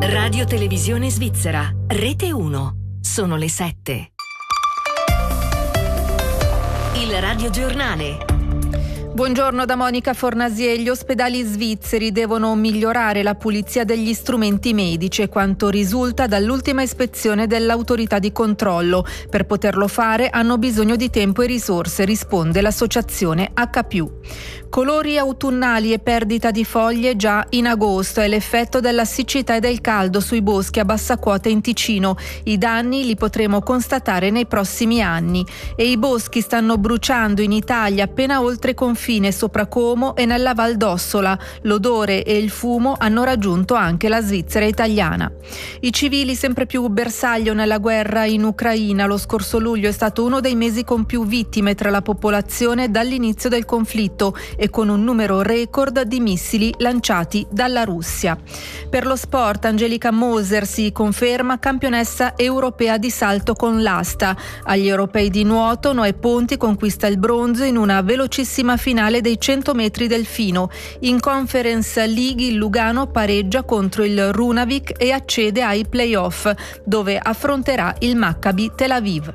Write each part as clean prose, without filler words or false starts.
Radio Televisione Svizzera, Rete 1. Sono le 7. Il radiogiornale. Buongiorno da Monica Fornasier. Gli ospedali svizzeri devono migliorare la pulizia degli strumenti medici, è quanto risulta dall'ultima ispezione dell'autorità di controllo. Per poterlo fare hanno bisogno di tempo e risorse, risponde l'associazione H+. Colori autunnali e perdita di foglie già in agosto è l'effetto della siccità e del caldo sui boschi a bassa quota in Ticino. I danni li potremo constatare nei prossimi anni. E i boschi stanno bruciando in Italia appena oltre confine sopra Como e nella Val d'Ossola. L'odore e il fumo hanno raggiunto anche la Svizzera italiana. I civili sempre più bersaglio nella guerra in Ucraina. Lo scorso luglio è stato uno dei mesi con più vittime tra la popolazione dall'inizio del conflitto e con un numero record di missili lanciati dalla Russia. Per lo sport, Angelica Moser si conferma campionessa europea di salto con l'asta. Agli europei di nuoto, Noè Ponti conquista il bronzo in una velocissima finale dei 100 metri delfino. In Conference League il Lugano pareggia contro il Runavik e accede ai play-off, dove affronterà il Maccabi Tel Aviv.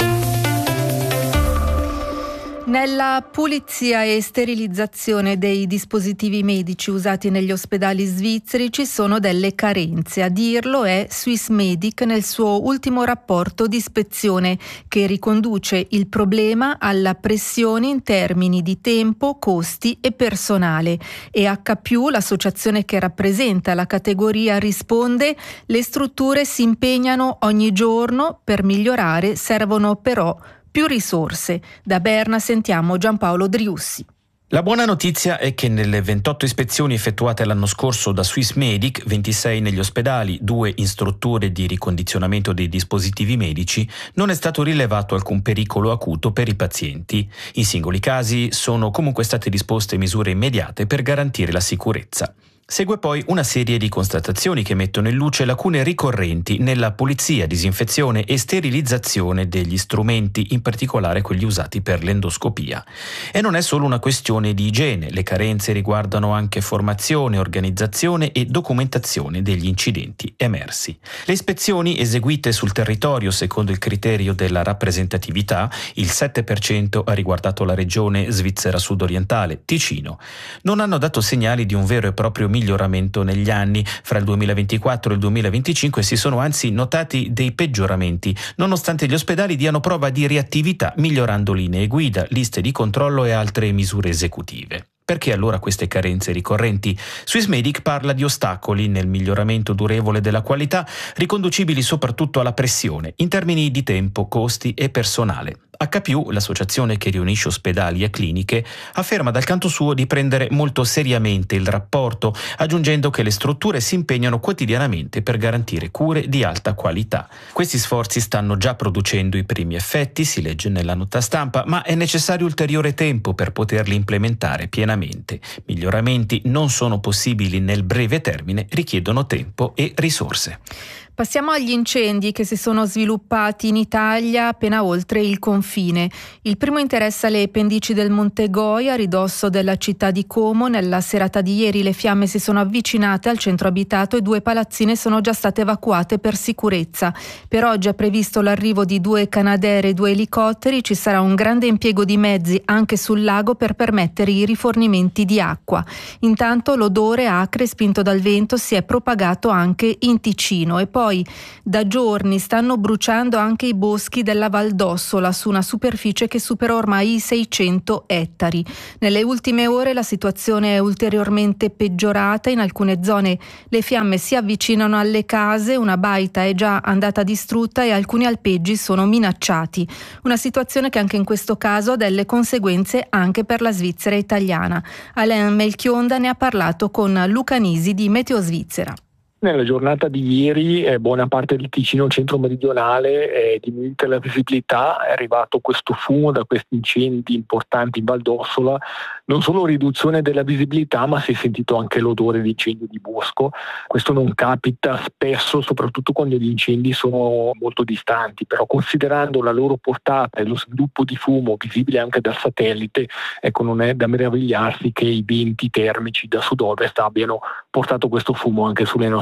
Nella pulizia e sterilizzazione dei dispositivi medici usati negli ospedali svizzeri ci sono delle carenze. A dirlo è Swissmedic nel suo ultimo rapporto di ispezione, che riconduce il problema alla pressione in termini di tempo, costi e personale. E H+, l'associazione che rappresenta la categoria, risponde: le strutture si impegnano ogni giorno per migliorare, servono però più risorse. Da Berna sentiamo Giampaolo Driussi. La buona notizia è che nelle 28 ispezioni effettuate l'anno scorso da Swissmedic, 26 negli ospedali, 2 in strutture di ricondizionamento dei dispositivi medici, non è stato rilevato alcun pericolo acuto per i pazienti. In singoli casi sono comunque state disposte misure immediate per garantire la sicurezza. Segue poi una serie di constatazioni che mettono in luce lacune ricorrenti nella pulizia, disinfezione e sterilizzazione degli strumenti, in particolare quelli usati per l'endoscopia. E non è solo una questione di igiene, le carenze riguardano anche formazione, organizzazione e documentazione degli incidenti emersi. Le ispezioni eseguite sul territorio secondo il criterio della rappresentatività, il 7% ha riguardato la regione Svizzera sudorientale, Ticino. Non hanno dato segnali di un vero e proprio miglioramento negli anni. Fra il 2024 e il 2025 si sono anzi notati dei peggioramenti, nonostante gli ospedali diano prova di reattività migliorando linee guida, liste di controllo e altre misure esecutive. Perché allora queste carenze ricorrenti? Swissmedic parla di ostacoli nel miglioramento durevole della qualità, riconducibili soprattutto alla pressione, in termini di tempo, costi e personale. H+, l'associazione che riunisce ospedali e cliniche, afferma dal canto suo di prendere molto seriamente il rapporto, aggiungendo che le strutture si impegnano quotidianamente per garantire cure di alta qualità. Questi sforzi stanno già producendo i primi effetti, si legge nella nota stampa, ma è necessario ulteriore tempo per poterli implementare pienamente. Miglioramenti non sono possibili nel breve termine, richiedono tempo e risorse. Passiamo agli incendi che si sono sviluppati in Italia appena oltre il confine. Il primo interessa le pendici del Monte Goia, a ridosso della città di Como. Nella serata di ieri le fiamme si sono avvicinate al centro abitato e 2 palazzine sono già state evacuate per sicurezza. Per oggi è previsto l'arrivo di 2 Canadair e 2 elicotteri. Ci sarà un grande impiego di mezzi anche sul lago per permettere i rifornimenti di acqua. Intanto l'odore acre spinto dal vento si è propagato anche in Ticino e poi da giorni stanno bruciando anche i boschi della Val d'Ossola su una superficie che supera ormai i 600 ettari. Nelle ultime ore la situazione è ulteriormente peggiorata, in alcune zone le fiamme si avvicinano alle case, una baita è già andata distrutta e alcuni alpeggi sono minacciati. Una situazione che anche in questo caso ha delle conseguenze anche per la Svizzera italiana. Alain Melchionda ne ha parlato con Luca Nisi di Meteo Svizzera. Nella giornata di ieri buona parte del Ticino centro-meridionale è diminuita la visibilità, è arrivato questo fumo da questi incendi importanti in Val d'Ossola, non solo riduzione della visibilità ma si è sentito anche l'odore di incendio di bosco. Questo non capita spesso, soprattutto quando gli incendi sono molto distanti, però considerando la loro portata e lo sviluppo di fumo visibile anche dal satellite, ecco, non è da meravigliarsi che i venti termici da sud-ovest abbiano portato questo fumo anche sulle nostre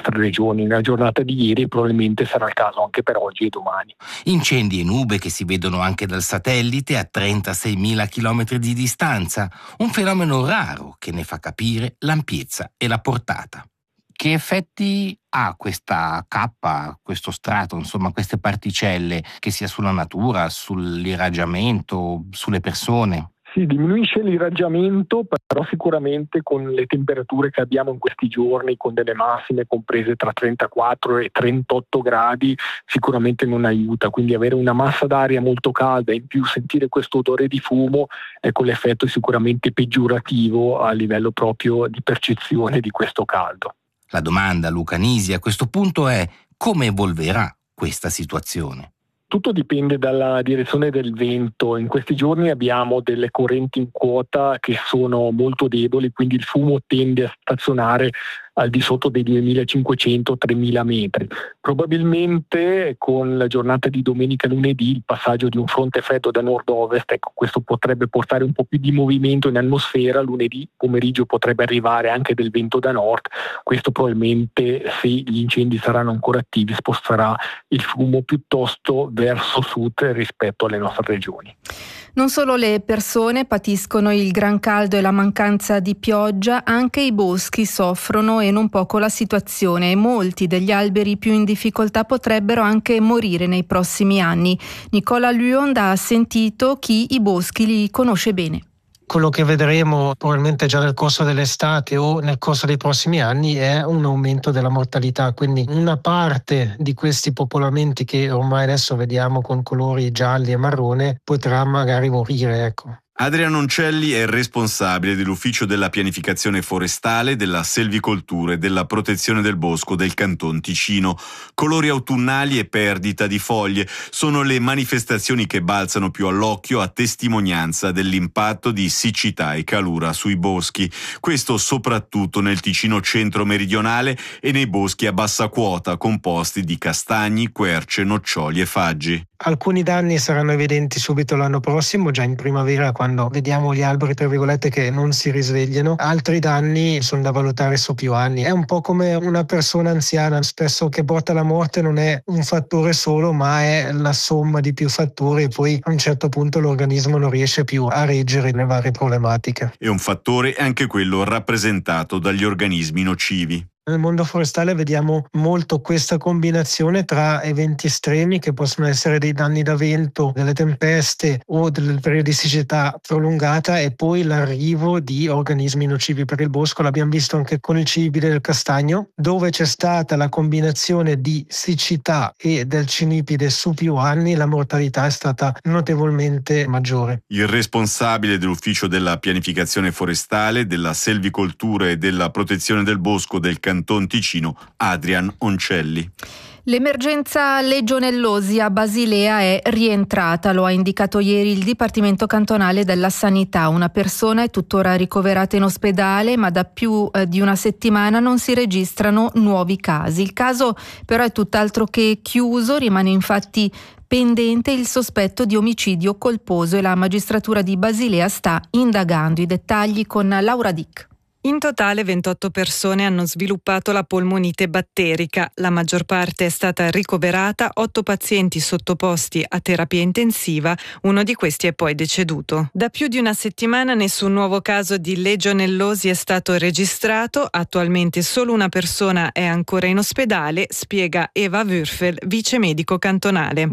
nostre regioni. Nella giornata di ieri probabilmente sarà il caso anche per oggi e domani. Incendi e nube che si vedono anche dal satellite a 36.000 km di distanza, un fenomeno raro che ne fa capire l'ampiezza e la portata. Che effetti ha questa cappa, questo strato, insomma queste particelle, che sia sulla natura, sull'irraggiamento, sulle persone? Sì, diminuisce l'irraggiamento, però sicuramente con le temperature che abbiamo in questi giorni, con delle massime comprese tra 34 e 38 gradi, sicuramente non aiuta. Quindi avere una massa d'aria molto calda e in più sentire questo odore di fumo, ecco, l'effetto è sicuramente peggiorativo a livello proprio di percezione di questo caldo. La domanda, Luca Nisi, a questo punto è: come evolverà questa situazione? Tutto dipende dalla direzione del vento. In questi giorni abbiamo delle correnti in quota che sono molto deboli, quindi il fumo tende a stazionare al di sotto dei 2.500-3.000 metri. Probabilmente con la giornata di domenica e lunedì il passaggio di un fronte freddo da nord-ovest, ecco, questo potrebbe portare un po' più di movimento in atmosfera. Lunedì pomeriggio potrebbe arrivare anche del vento da nord. Questo probabilmente, se gli incendi saranno ancora attivi, sposterà il fumo piuttosto verso sud rispetto alle nostre regioni. Non solo le persone patiscono il gran caldo e la mancanza di pioggia, anche i boschi soffrono e non poco la situazione, e molti degli alberi più in difficoltà potrebbero anche morire nei prossimi anni. Nicola Luond ha sentito chi i boschi li conosce bene. Quello che vedremo probabilmente già nel corso dell'estate o nel corso dei prossimi anni è un aumento della mortalità, quindi una parte di questi popolamenti che ormai adesso vediamo con colori gialli e marrone potrà magari morire, ecco. Adrian Oncelli è il responsabile dell'Ufficio della Pianificazione Forestale, della Selvicoltura e della Protezione del Bosco del Canton Ticino. Colori autunnali e perdita di foglie sono le manifestazioni che balzano più all'occhio a testimonianza dell'impatto di siccità e calura sui boschi. Questo soprattutto nel Ticino centro-meridionale e nei boschi a bassa quota composti di castagni, querce, noccioli e faggi. Alcuni danni saranno evidenti subito l'anno prossimo, già in primavera, quando vediamo gli alberi tra virgolette che non si risvegliano. Altri danni sono da valutare su più anni. È un po' come una persona anziana, spesso che porta alla morte non è un fattore solo, ma è la somma di più fattori, e poi a un certo punto l'organismo non riesce più a reggere le varie problematiche. E un fattore è anche quello rappresentato dagli organismi nocivi. Nel mondo forestale vediamo molto questa combinazione tra eventi estremi, che possono essere dei danni da vento, delle tempeste o del periodo di siccità prolungata, e poi l'arrivo di organismi nocivi per il bosco. L'abbiamo visto anche con il cinipide del castagno, dove c'è stata la combinazione di siccità e del cinipide su più anni, la mortalità è stata notevolmente maggiore. Il responsabile dell'Ufficio della Pianificazione Forestale, della Selvicoltura e della Protezione del Bosco del Canton Ticino, Adrian Oncelli. L'emergenza legionellosi a Basilea è rientrata, lo ha indicato ieri il Dipartimento Cantonale della Sanità. Una persona è tuttora ricoverata in ospedale, ma da più di una settimana non si registrano nuovi casi. Il caso però è tutt'altro che chiuso, rimane infatti pendente il sospetto di omicidio colposo e la magistratura di Basilea sta indagando. I dettagli con Laura Dick. In totale 28 persone hanno sviluppato la polmonite batterica, la maggior parte è stata ricoverata, 8 pazienti sottoposti a terapia intensiva, uno di questi è poi deceduto. Da più di una settimana nessun nuovo caso di legionellosi è stato registrato, attualmente solo una persona è ancora in ospedale, spiega Eva Würfel, vice medico cantonale.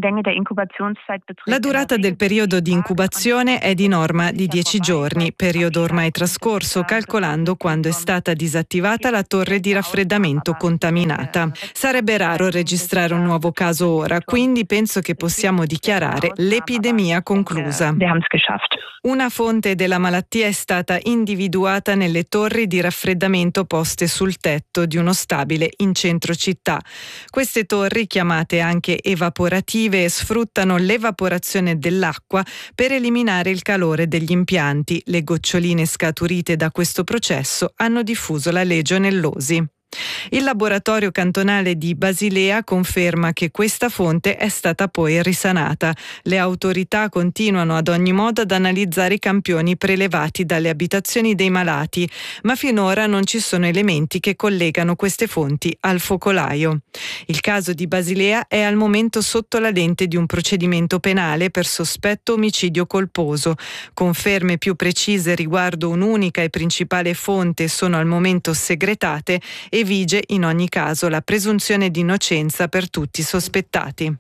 La durata del periodo di incubazione è di norma di 10 giorni, periodo ormai trascorso calcolando quando è stata disattivata la torre di raffreddamento contaminata. Sarebbe raro registrare un nuovo caso ora, quindi penso che possiamo dichiarare l'epidemia conclusa. Una fonte della malattia è stata individuata nelle torri di raffreddamento poste sul tetto di uno stabile in centro città. Queste torri, chiamate anche evaporative, sfruttano l'evaporazione dell'acqua per eliminare il calore degli impianti. Le goccioline scaturite da questo processo hanno diffuso la legionellosi. Il laboratorio cantonale di Basilea conferma che questa fonte è stata poi risanata. Le autorità continuano ad ogni modo ad analizzare i campioni prelevati dalle abitazioni dei malati, ma finora non ci sono elementi che collegano queste fonti al focolaio. Il caso di Basilea è al momento sotto la lente di un procedimento penale per sospetto omicidio colposo. Conferme più precise riguardo un'unica e principale fonte sono al momento segretate e vige in ogni caso la presunzione di innocenza per tutti i sospettati.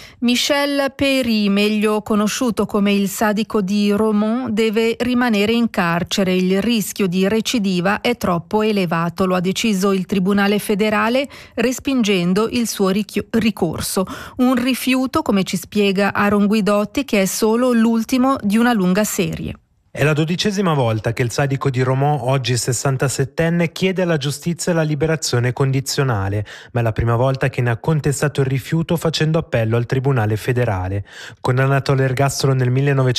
Michel Péry, meglio conosciuto come il sadico di Romont, deve rimanere in carcere. Il rischio di recidiva è troppo elevato, lo ha deciso il Tribunale federale respingendo il suo ricorso. Un rifiuto, come ci spiega Aaron Guidotti, che è solo l'ultimo di una lunga serie. È la 12ª volta che il sadico di Romont, oggi 67enne, chiede alla giustizia la liberazione condizionale, ma è la prima volta che ne ha contestato il rifiuto facendo appello al Tribunale federale. Condannato all'ergastolo nel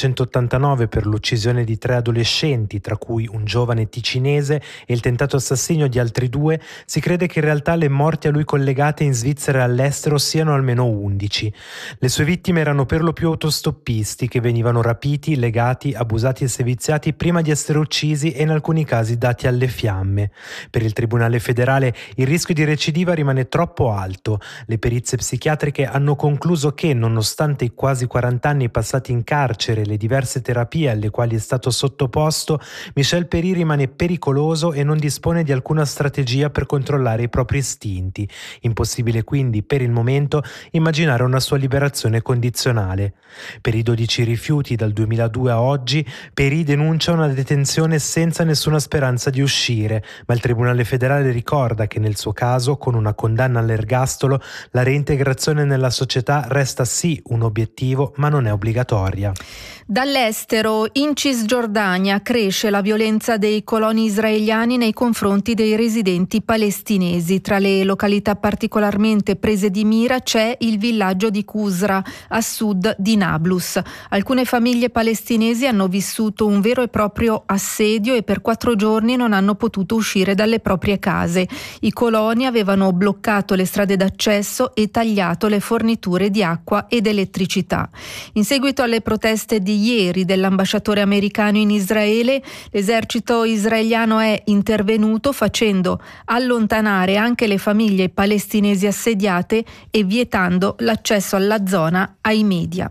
1989 per l'uccisione di 3 adolescenti, tra cui un giovane ticinese e il tentato assassinio di altri 2, si crede che in realtà le morti a lui collegate in Svizzera e all'estero siano almeno 11. Le sue vittime erano per lo più autostoppisti che venivano rapiti, legati, abusati e viziati prima di essere uccisi e in alcuni casi dati alle fiamme. Per il Tribunale federale il rischio di recidiva rimane troppo alto. Le perizie psichiatriche hanno concluso che, nonostante i quasi 40 anni passati in carcere e le diverse terapie alle quali è stato sottoposto, Michel Péry rimane pericoloso e non dispone di alcuna strategia per controllare i propri istinti. Impossibile quindi, per il momento, immaginare una sua liberazione condizionale. Per i 12 rifiuti dal 2002 a oggi, Péry denuncia una detenzione senza nessuna speranza di uscire, ma il Tribunale federale ricorda che nel suo caso, con una condanna all'ergastolo, la reintegrazione nella società resta sì un obiettivo, ma non è obbligatoria. Dall'estero, in Cisgiordania cresce la violenza dei coloni israeliani nei confronti dei residenti palestinesi. Tra le località particolarmente prese di mira c'è il villaggio di Qusra, a sud di Nablus. Alcune famiglie palestinesi hanno vissuto un vero e proprio assedio e per 4 giorni non hanno potuto uscire dalle proprie case. I coloni avevano bloccato le strade d'accesso e tagliato le forniture di acqua ed elettricità. In seguito alle proteste di ieri dell'ambasciatore americano in Israele, l'esercito israeliano è intervenuto facendo allontanare anche le famiglie palestinesi assediate e vietando l'accesso alla zona ai media.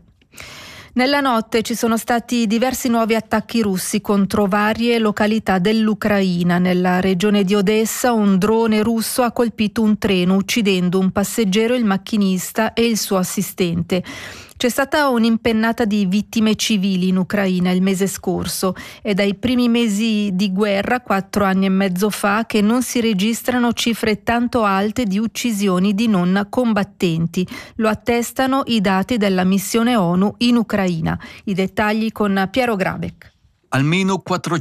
Nella notte ci sono stati diversi nuovi attacchi russi contro varie località dell'Ucraina. Nella regione di Odessa un drone russo ha colpito un treno uccidendo un passeggero, il macchinista e il suo assistente. C'è stata un'impennata di vittime civili in Ucraina il mese scorso. È dai primi mesi di guerra, 4 anni e mezzo fa, che non si registrano cifre tanto alte di uccisioni di non combattenti. Lo attestano i dati della missione ONU in Ucraina. I dettagli con Piero Grabeck. Almeno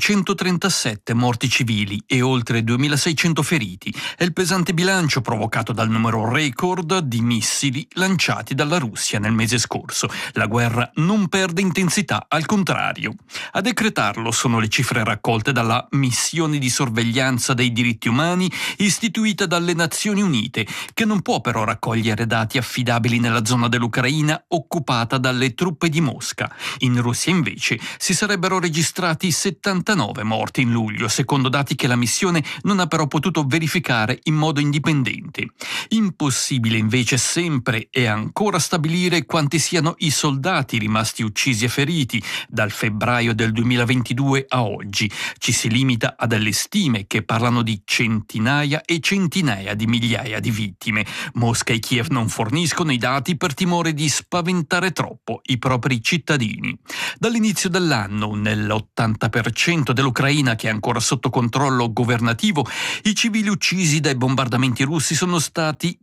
437 morti civili e oltre 2.600 feriti è il pesante bilancio provocato dal numero record di missili lanciati dalla Russia nel mese scorso. La guerra non perde intensità, al contrario. A decretarlo sono le cifre raccolte dalla missione di sorveglianza dei diritti umani istituita dalle Nazioni Unite, che non può però raccogliere dati affidabili nella zona dell'Ucraina occupata dalle truppe di Mosca. In Russia invece si sarebbero registrati 79 morti in luglio, secondo dati che la missione non ha però potuto verificare in modo indipendente. Impossibile invece sempre e ancora stabilire quanti siano i soldati rimasti uccisi e feriti dal febbraio del 2022 a oggi. Ci si limita a delle stime che parlano di centinaia e centinaia di migliaia di vittime. Mosca e Kiev non forniscono i dati per timore di spaventare troppo i propri cittadini. Dall'inizio dell'anno, nell'80% dell'Ucraina che è ancora sotto controllo governativo, i civili uccisi dai bombardamenti russi sono stati risultati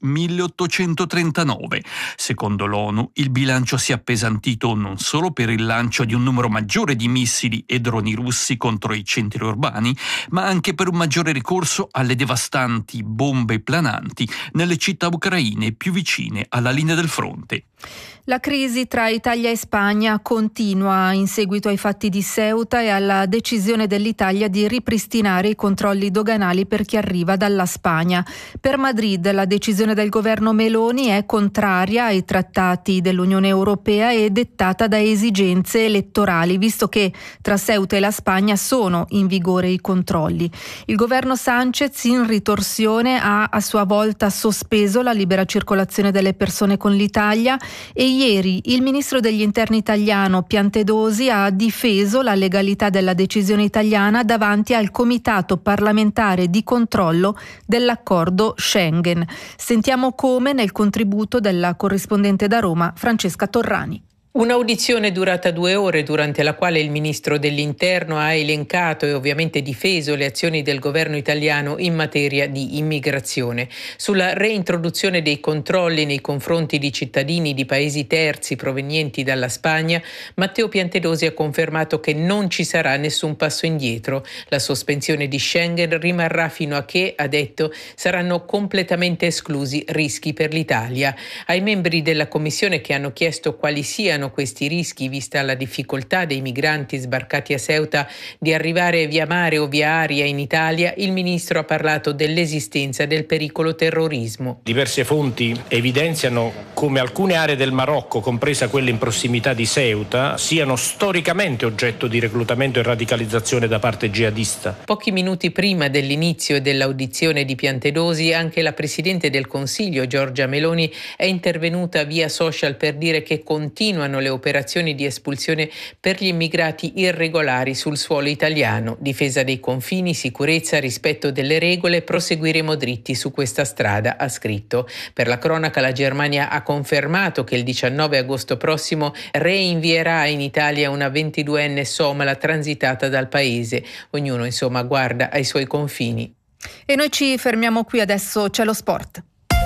1839. Secondo l'ONU, il bilancio si è appesantito non solo per il lancio di un numero maggiore di missili e droni russi contro i centri urbani, ma anche per un maggiore ricorso alle devastanti bombe plananti nelle città ucraine più vicine alla linea del fronte. La crisi tra Italia e Spagna continua in seguito ai fatti di Ceuta e alla decisione dell'Italia di ripristinare i controlli doganali per chi arriva dalla Spagna. Per Madrid la decisione del governo Meloni è contraria ai trattati dell'Unione Europea e dettata da esigenze elettorali, visto che tra Ceuta e la Spagna sono in vigore i controlli. Il governo Sánchez in ritorsione ha a sua volta sospeso la libera circolazione delle persone con l'Italia e ieri il ministro degli interni italiano Piantedosi ha difeso la legalità della decisione italiana davanti al comitato parlamentare di controllo dell'accordo Schengen. Sentiamo come nel contributo della corrispondente da Roma Francesca Torrani. Un'audizione durata 2 ore, durante la quale il ministro dell'Interno ha elencato e ovviamente difeso le azioni del governo italiano in materia di immigrazione. Sulla reintroduzione dei controlli nei confronti di cittadini di paesi terzi provenienti dalla Spagna, Matteo Piantedosi ha confermato che non ci sarà nessun passo indietro. La sospensione di Schengen rimarrà fino a che, ha detto, saranno completamente esclusi rischi per l'Italia. Ai membri della commissione che hanno chiesto quali siano questi rischi, vista la difficoltà dei migranti sbarcati a Ceuta di arrivare via mare o via aria in Italia, il ministro ha parlato dell'esistenza del pericolo terrorismo. Diverse fonti evidenziano come alcune aree del Marocco, compresa quelle in prossimità di Ceuta, siano storicamente oggetto di reclutamento e radicalizzazione da parte jihadista. Pochi minuti prima dell'inizio dell'audizione di Piantedosi, anche la Presidente del Consiglio, Giorgia Meloni, è intervenuta via social per dire che continuano le operazioni di espulsione per gli immigrati irregolari sul suolo italiano. Difesa dei confini, sicurezza, rispetto delle regole, proseguiremo dritti su questa strada, ha scritto. Per la cronaca, la Germania ha confermato che il 19 agosto prossimo reinvierà in Italia una 22enne somala transitata dal paese. Ognuno, insomma, guarda ai suoi confini. E noi ci fermiamo qui, adesso c'è lo sport.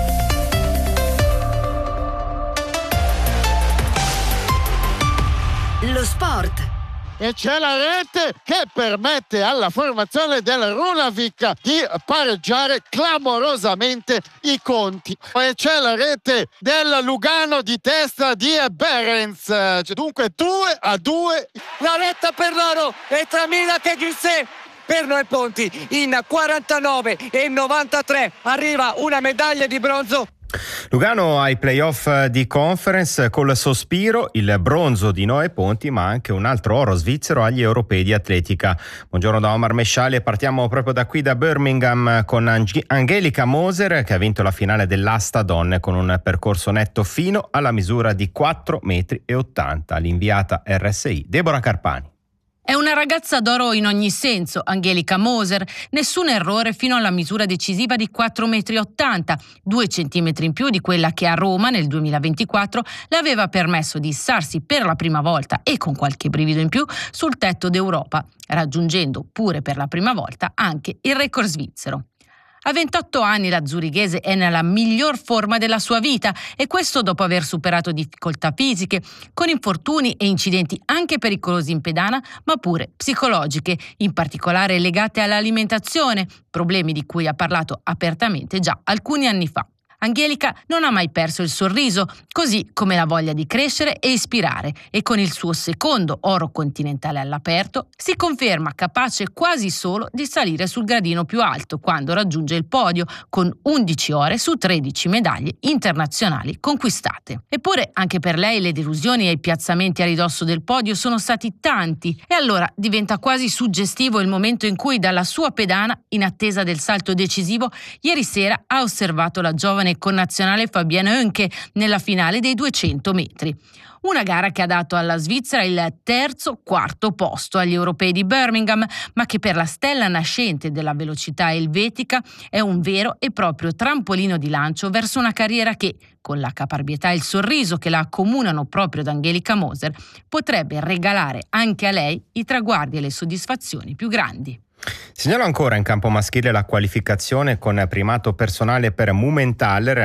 Lo sport. E c'è la rete che permette alla formazione del Runavík di pareggiare clamorosamente i conti. E c'è la rete del Lugano di testa di Behrens. Dunque 2-2. La retta per loro è tra Milan e Grisè. Per Noè Ponti in 49 e 93 arriva una medaglia di bronzo. Lugano ai playoff di conference col sospiro, il bronzo di Noè Ponti, ma anche un altro oro svizzero agli europei di atletica. Buongiorno da Omar Mesciali e partiamo proprio da qui, da Birmingham, con Angelica Moser, che ha vinto la finale dell'asta donne con un percorso netto fino alla misura di 4,80 metri, l'inviata RSI Deborah Carpani. È una ragazza d'oro in ogni senso, Angelica Moser. Nessun errore fino alla misura decisiva di 4,80 metri, 2 centimetri in più di quella che a Roma nel 2024 le aveva permesso di issarsi per la prima volta e con qualche brivido in più sul tetto d'Europa, raggiungendo pure per la prima volta anche il record svizzero. A 28 anni la zurighese è nella miglior forma della sua vita e questo dopo aver superato difficoltà fisiche, con infortuni e incidenti anche pericolosi in pedana, ma pure psicologiche, in particolare legate all'alimentazione, problemi di cui ha parlato apertamente già alcuni anni fa. Angelica non ha mai perso il sorriso, così come la voglia di crescere e ispirare, e con il suo secondo oro continentale all'aperto si conferma capace quasi solo di salire sul gradino più alto quando raggiunge il podio, con 11 ore su 13 medaglie internazionali conquistate. Eppure anche per lei le delusioni e i piazzamenti a ridosso del podio sono stati tanti, e allora diventa quasi suggestivo il momento in cui dalla sua pedana, in attesa del salto decisivo, ieri sera ha osservato la giovane connazionale Fabienne Oenke nella finale dei 200 metri. Una gara che ha dato alla Svizzera il quarto posto agli europei di Birmingham, ma che per la stella nascente della velocità elvetica è un vero e proprio trampolino di lancio verso una carriera che, con la caparbietà e il sorriso che la accomunano proprio ad Angelica Moser, potrebbe regalare anche a lei i traguardi e le soddisfazioni più grandi. Segnalo ancora in campo maschile la qualificazione con primato personale per Mumenthaler